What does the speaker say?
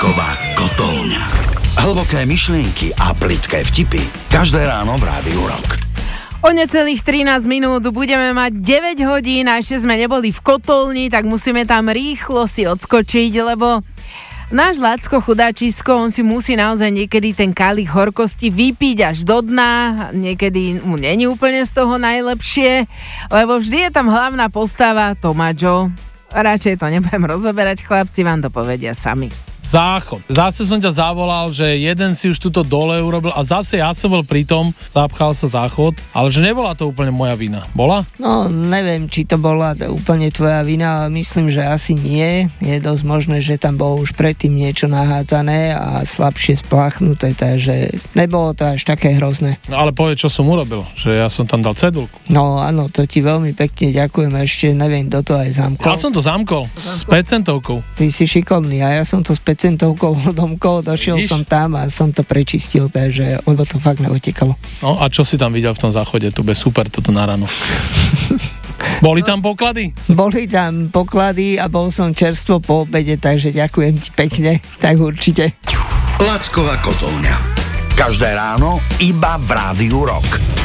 Lacková kotolňa. Hlboké myšlienky a plitké vtipy každé ráno v Rádiu Rock. O necelých 13 minút budeme mať 9 hodín a ešte sme neboli v kotolni, tak musíme tam rýchlo si odskočiť, lebo náš Lacko chudáčisko, on si musí naozaj niekedy ten kalich horkosti vypiť až do dna, niekedy mu není úplne z toho najlepšie, lebo vždy je tam hlavná postava Tomáčo. Radšej to nebudem rozoberať, chlapci vám to povedia sami. Záchod. Zase som ťa zavolal, že jeden si už túto dole urobil a zase ja som bol pri tom, zapchal sa záchod, ale že nebola to úplne moja vina. Bola? No, neviem, či to bola úplne tvoja vina, myslím, že asi nie. Je dosť možné, že tam bolo už predtým niečo nahádzané a slabšie spláchnuté, takže nebolo to až také hrozné. No ale povedz, čo som urobil, že ja som tam dal cedulku. No áno, to ti veľmi pekne ďakujem, ešte neviem, kto to aj zamkol. Ja som to zamkol, s 5-centovkou. Ty si šikovný a ja som to s 5-centovkou domkol, došiel som tam a som to prečistil, takže lebo to fakt neotekalo. No a čo si tam videl v tom záchode? To bude super toto na ráno. Boli tam poklady? Boli tam poklady a bol som čerstvo po obede, takže ďakujem ti pekne, tak určite. Lacková kotolňa. Každé ráno iba v Rádiu Rock.